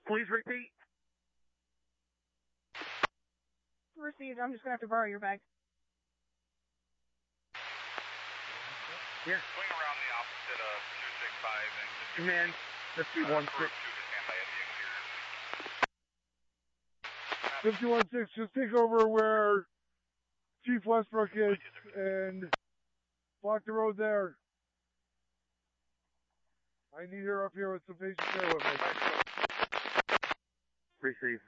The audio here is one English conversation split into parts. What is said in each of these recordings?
Please repeat. Received. I'm just going to have to borrow your bag. Here. Swing around the opposite of 265 and Command 51-6. 51-6, just take over where Chief Westbrook is and block the road there. I need her up here with some patients there with me. Receive.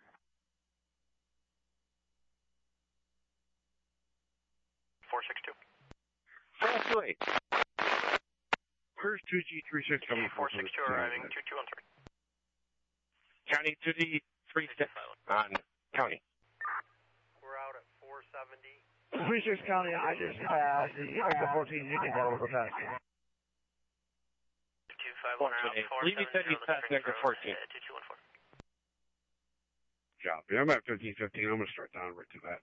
Crossway. Where's 2G36 coming from? 462 arriving, 2213. County 2G36 on county. We're out at 470. 26 County, I just passed. I got 14, you can follow the pass. 251 around 470. Leave me said you passed sector 14. 2214. Copy. I'm at 1515. I'm going to start down right to that.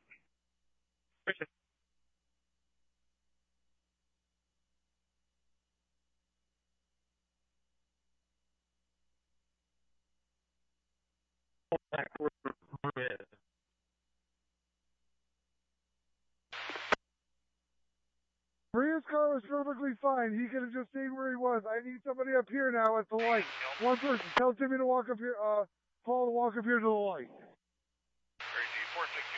Maria's car was perfectly fine. He could have just stayed where he was. I need somebody up here now at the light. One person. Tell Timmy to walk up here, Paul to walk up here to the light. Crazy, 462